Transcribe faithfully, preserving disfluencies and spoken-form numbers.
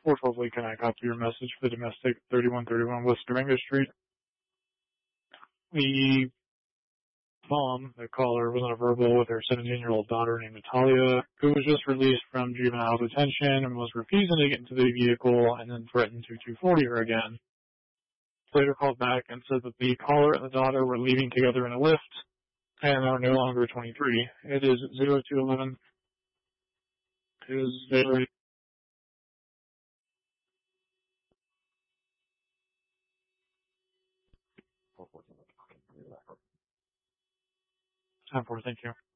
four twelve Lee, can I copy your message for the domestic, thirty-one thirty-one West Durango Street? The mom, the caller, was on a verbal with her seventeen-year-old daughter named Natalia, who was just released from juvenile detention and was refusing to get into the vehicle and then threatened to two forty her again. Later called back and said that the caller and the daughter were leaving together in a lift and are no longer twenty-three. It is zero two eleven. It is very... Time for, thank you.